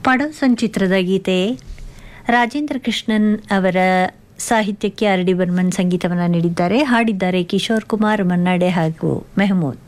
ಪಡೋಸನ್ ಚಿತ್ರದ ಗೀತೆ ರಾಜೇಂದ್ರ ಕೃಷ್ಣನ್ ಅವರ ಸಾಹಿತ್ಯಕ್ಕೆ ಆರ್ ಡಿ ಬರ್ಮನ್ ಸಂಗೀತವನ್ನು ನೀಡಿದ್ದಾರೆ. ಹಾಡಿದ್ದಾರೆ ಕಿಶೋರ್ ಕುಮಾರ್, ಮನ್ನಾಡೆ ಹಾಗೂ ಮೆಹಮೂದ್.